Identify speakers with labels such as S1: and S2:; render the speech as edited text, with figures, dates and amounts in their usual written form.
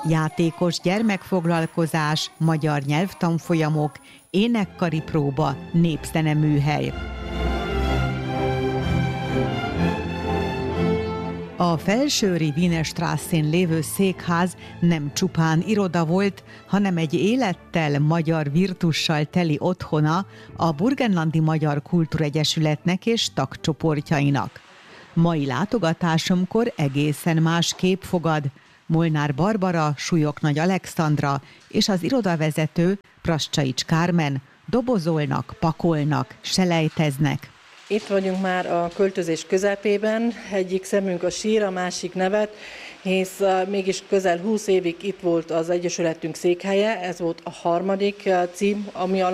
S1: játékos gyermekfoglalkozás, magyar nyelvtanfolyamok, énekkari próba, népzeneműhely. A felsőri Wiener Strasszén lévő székház nem csupán iroda volt, hanem egy élettel, magyar virtussal teli otthona a Burgenlandi Magyar Kultúregyesületnek és tagcsoportjainak. Mai látogatásomkor egészen más kép fogad. Molnár Barbara, Súlyog-Nagy Alexandra és az irodavezető, Prascsaics Kármen dobozolnak, pakolnak, selejteznek.
S2: Itt vagyunk már a költözés közepében, egyik szemünk a sír, a másik nevet, hisz mégis közel 20 évig itt volt az Egyesületünk székhelye, ez volt a harmadik cím, ami alatt